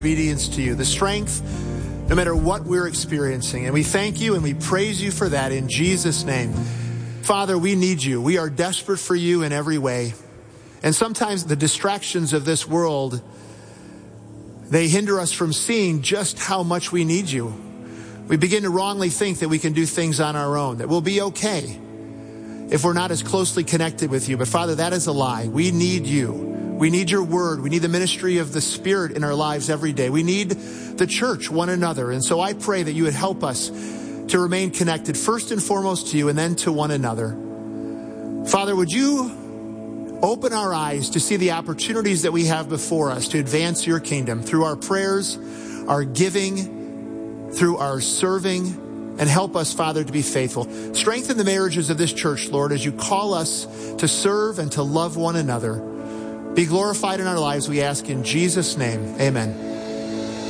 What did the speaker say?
obedience to you, the strength no matter what we're experiencing. And we thank you and we praise you for that in Jesus' name. Father, we need you. We are desperate for you in every way. And sometimes the distractions of this world, they hinder us from seeing just how much we need you. We begin to wrongly think that we can do things on our own, that we'll be okay if we're not as closely connected with you. But Father, that is a lie. We need you. We need your word. We need the ministry of the Spirit in our lives every day. We need the church, one another. And so I pray that you would help us to remain connected first and foremost to you and then to one another. Father, would you open our eyes to see the opportunities that we have before us to advance your kingdom through our prayers, our giving, through our serving, and help us, Father, to be faithful. Strengthen the marriages of this church, Lord, as you call us to serve and to love one another. Be glorified in our lives, we ask in Jesus' name. Amen.